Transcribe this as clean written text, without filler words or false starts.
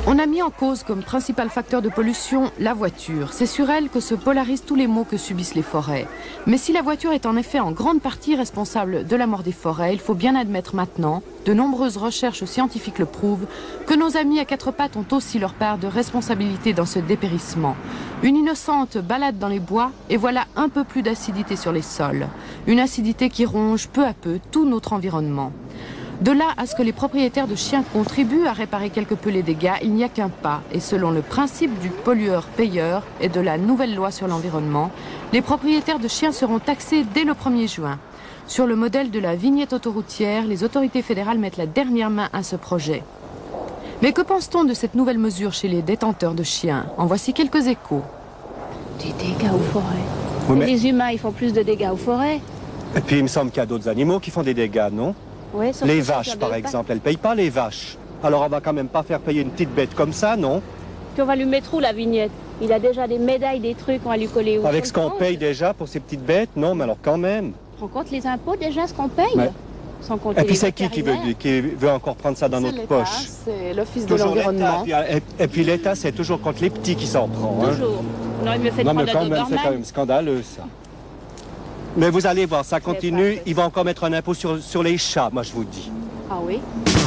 On a mis en cause comme principal facteur de pollution la voiture. C'est sur elle que se polarisent tous les maux que subissent les forêts. Mais si la voiture est en effet en grande partie responsable de la mort des forêts, il faut bien admettre maintenant, de nombreuses recherches scientifiques le prouvent, que nos amis à quatre pattes ont aussi leur part de responsabilité dans ce dépérissement. Une innocente balade dans les bois et voilà un peu plus d'acidité sur les sols. Une acidité qui ronge peu à peu tout notre environnement. De là à ce que les propriétaires de chiens contribuent à réparer quelque peu les dégâts, il n'y a qu'un pas. Et selon le principe du pollueur-payeur et de la nouvelle loi sur l'environnement, les propriétaires de chiens seront taxés dès le 1er juin. Sur le modèle de la vignette autoroutière, les autorités fédérales mettent la dernière main à ce projet. Mais que pense-t-on de cette nouvelle mesure chez les détenteurs de chiens? En voici quelques échos. Des dégâts aux forêts. Oui, mais... Les humains, ils font plus de dégâts aux forêts. Et puis il me semble qu'il y a d'autres animaux qui font des dégâts, non? Ouais, les vaches, par exemple, elles ne payent pas les vaches. Alors on va quand même pas faire payer une petite bête comme ça, non? Puis on va lui mettre où la vignette? Il a déjà des médailles, des trucs, on va lui coller où? Avec ce qu'on paye déjà pour ces petites bêtes? Non, mais alors quand même. Tu rends compte les impôts déjà, ce qu'on paye? Ouais. Sans compter et puis les c'est qui veut encore prendre ça dans notre poche? C'est l'Office de l'environnement. Et puis l'État, c'est toujours contre les petits qui s'en prend. Toujours. Hein. Non, il me fait non, prendre mais quand même, c'est quand même scandaleux, ça. Mais vous allez voir, ça continue. Ils vont encore mettre un impôt sur les chats, moi je vous dis. Ah oui?